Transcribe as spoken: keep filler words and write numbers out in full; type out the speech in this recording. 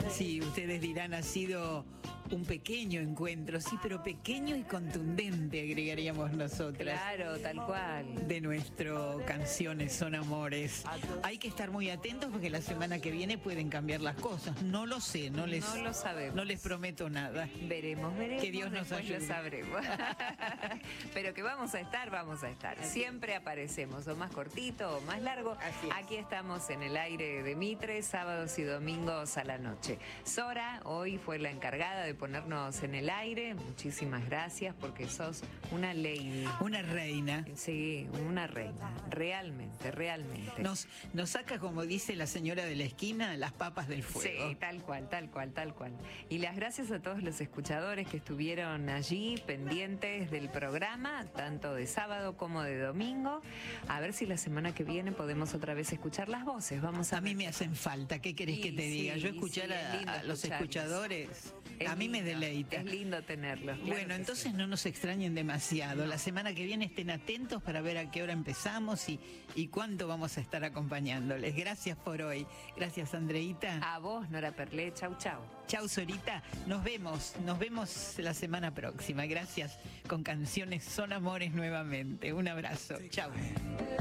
Sí, ustedes dirán, ha sido un pequeño encuentro, sí, pero pequeño y contundente, agregaríamos nosotras. Claro, tal cual. De nuestro Canciones son Amores. Hay que estar muy atentos porque la semana que viene pueden cambiar las cosas. No lo sé, no les, No lo sabemos. no les prometo nada. Veremos, veremos. Que Dios nos después ayude. Lo sabremos. Pero que vamos a estar, vamos a estar. Siempre aparecemos, o más cortito o más largo. Así es. Aquí estamos en el aire de Mitre, sábados y domingos a la noche. Sora hoy fue la encargada de ponernos en el aire. Muchísimas gracias porque sos una lady. Una reina. Sí, una reina. Realmente, realmente. Nos, nos saca, como dice la señora de la esquina, las papas del fuego. Sí, tal cual, tal cual, tal cual. Y las gracias a todos los escuchadores que estuvieron allí pendientes del programa, tanto de sábado como de domingo. A ver si la semana que viene podemos otra vez escuchar las voces. Vamos a, A mí me hacen falta, ¿qué querés Sí, que te diga? sí, Yo escuchar sí, es a- lindo a, los escucharlos. escuchadores, Es a mí me lindo, deleita. Es lindo tenerlos. claro Bueno, que entonces sí. no nos extrañen demasiado. La semana que viene estén atentos para ver a qué hora empezamos y, y cuánto vamos a estar acompañándoles. Gracias por hoy. Gracias, Andreita. A vos, Nora Perlé. Chau, chau. Chau, Sorita. Nos vemos. Nos vemos la semana próxima. Gracias. Con Canciones son Amores nuevamente. Un abrazo. Chau.